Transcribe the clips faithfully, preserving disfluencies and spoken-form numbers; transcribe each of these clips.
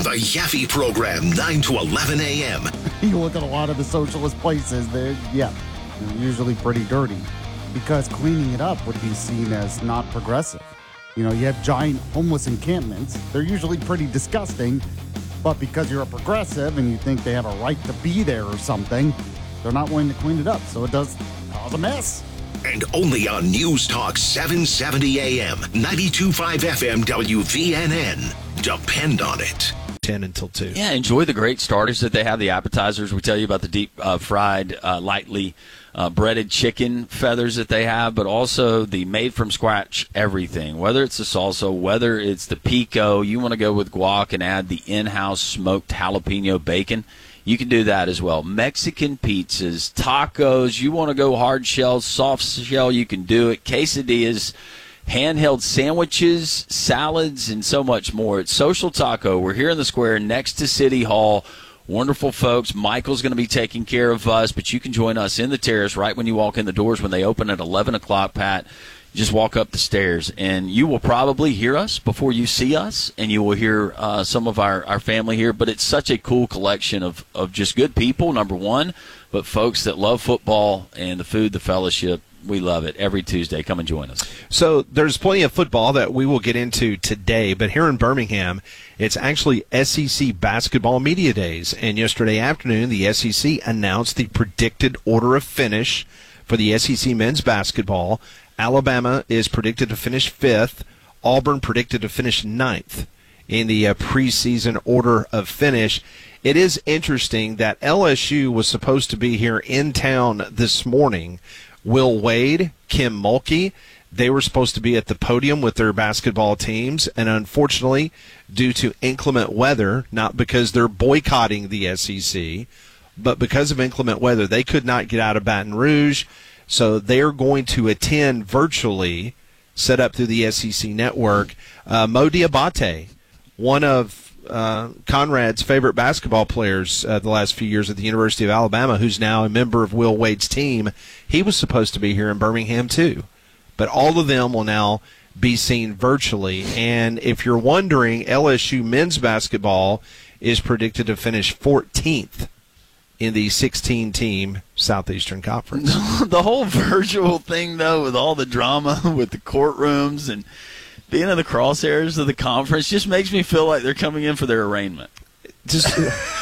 The Yaffe Program, nine to eleven a.m. You look at a lot of the socialist places, they're, yeah, they're usually pretty dirty because cleaning it up would be seen as not progressive. You know, you have giant homeless encampments. They're usually pretty disgusting, but because you're a progressive and you think they have a right to be there or something, they're not willing to clean it up. So it does cause a mess. And only on News Talk seven seventy a.m., ninety-two point five F M W V N N. Depend on it. ten until two. Yeah, enjoy the great starters that they have, the appetizers. We tell you about the deep uh, fried, uh, lightly uh, breaded chicken feathers that they have, but also the made-from-scratch everything. Whether it's the salsa, whether it's the pico, you want to go with guac and add the in-house smoked jalapeno bacon, you can do that as well. Mexican pizzas, tacos, you want to go hard shell, soft shell, you can do it. Quesadillas, handheld sandwiches, salads, and so much more. It's Social Taco. We're here in the square next to City Hall. Wonderful folks. Michael's going to be taking care of us, but you can join us in the terrace right when you walk in the doors when they open at eleven o'clock, Pat. Just walk up the stairs, and you will probably hear us before you see us, and you will hear uh, some of our, our family here. But it's such a cool collection of, of just good people, number one, but folks that love football and the food, the fellowship. We love it. Every Tuesday, come and join us. So there's plenty of football that we will get into today, but here in Birmingham, it's actually S E C Basketball Media Days. And yesterday afternoon, the S E C announced the predicted order of finish for the S E C men's basketball. Alabama is predicted to finish fifth. Auburn predicted to finish ninth in the uh, preseason order of finish. It is interesting that L S U was supposed to be here in town this morning. Will Wade, Kim Mulkey, they were supposed to be at the podium with their basketball teams, and unfortunately, due to inclement weather, not because they're boycotting the S E C, but because of inclement weather, they could not get out of Baton Rouge, so they're going to attend virtually, set up through the S E C network. Uh, Mo Diabate, one of Uh, Conrad's favorite basketball players uh, the last few years at the University of Alabama, who's now a member of Will Wade's team, he was supposed to be here in Birmingham too. But all of them will now be seen virtually. And if you're wondering, L S U men's basketball is predicted to finish fourteenth in the sixteen-team Southeastern Conference. The whole virtual thing, though, with all the drama with the courtrooms and being in the crosshairs of the conference just makes me feel like they're coming in for their arraignment. Just,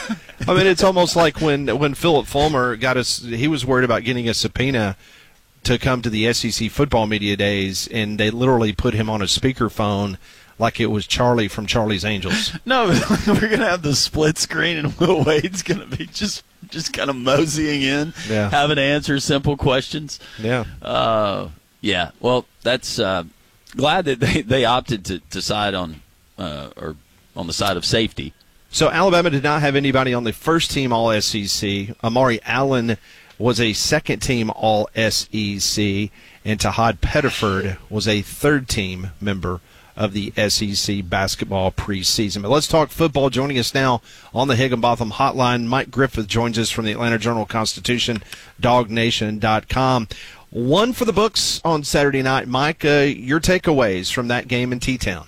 I mean, it's almost like when when Philip Fulmer got us. He was worried about getting a subpoena to come to the S E C football media days, and they literally put him on a speakerphone like it was Charlie from Charlie's Angels. No, we're gonna have the split screen, and Will Wade's gonna be just just kind of moseying in, yeah. having to answer simple questions. Yeah, uh, yeah. Well, that's. Uh, Glad that they, they opted to, to side on uh, or on the side of safety. So Alabama did not have anybody on the first team All S E C. Amari Allen was a second team All S E C, and Tahad Pettiford was a third team member of the S E C basketball preseason. But let's talk football. Joining us now on the Higginbotham Hotline, Mike Griffith joins us from the Atlanta Journal-Constitution, dog nation dot com. One for the books on Saturday night. Mike, uh, your takeaways from that game in T-Town?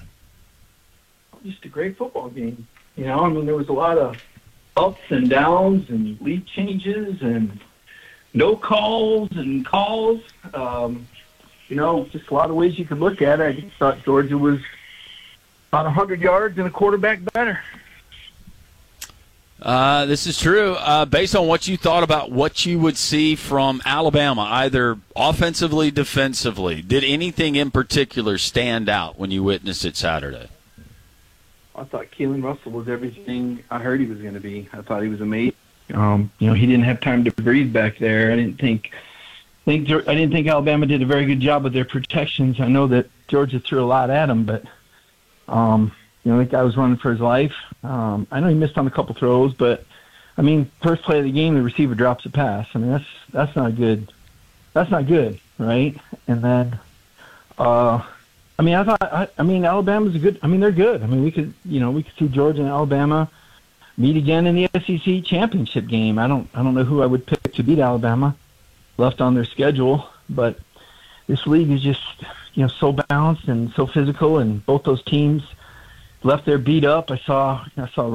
Just a great football game. You know, I mean, there was a lot of ups and downs and lead changes and no calls and calls. Um, you know, just a lot of ways you could look at it. I just thought Georgia was about one hundred yards and a quarterback better. Uh, this is true. Uh, based on what you thought about what you would see from Alabama, either offensively, defensively, did anything in particular stand out when you witnessed it Saturday? I thought Keelan Russell was everything I heard he was going to be. I thought he was amazing. Um, you know, he didn't have time to breathe back there. I didn't think, think I didn't think Alabama did a very good job with their protections. I know that Georgia threw a lot at him, but um, you know, that guy was running for his life. Um, I know he missed on a couple throws, but I mean, first play of the game, the receiver drops a pass. I mean, that's that's not good. That's not good, right? And then, uh, I mean, I thought, I, I mean, Alabama's a good. I mean, they're good. I mean, we could, you know, we could see Georgia and Alabama meet again in the S E C championship game. I don't, I don't know who I would pick to beat Alabama, left on their schedule, but this league is just, you know, so balanced and so physical, and both those teams left there beat up. I saw, I saw